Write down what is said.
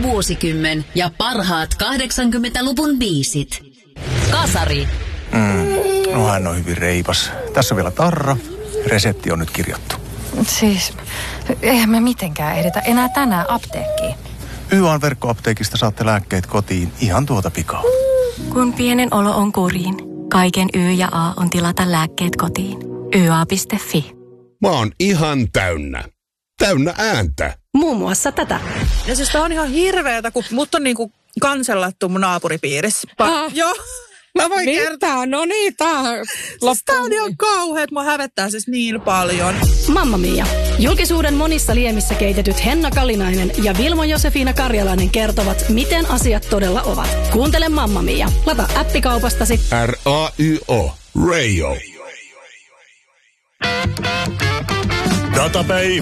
vuosikymmen ja parhaat 80-luvun biisit. Kasari. No hän on hyvin reipas. Tässä on vielä tarra. Resepti on nyt kirjattu. Siis, eihän me mitenkään edetä enää tänään apteekkiin. YAn verkkoapteekista saatte lääkkeet kotiin ihan tuota pikaa. Kun pienen olo on kuriin, kaiken Y ja A on tilata lääkkeet kotiin. YA.fi. Mä oon ihan täynnä. Täynnä ääntä. Muun muassa tätä. Ja siis tää on ihan hirveetä, kun mut on niinku kansellattu mun naapuripiirissä. Joo. Mä voin kertoa. No niin, Siis tää on ihan kauheet. Mua hävettää siis niin paljon. Mamma Mia. Julkisuuden monissa liemissä keitetyt Henna Kalinainen ja Vilmo Josefina Karjalainen kertovat, miten asiat todella ovat. Kuuntele Mamma Mia. Lata appikaupastasi. RAYO. Radio. Datapay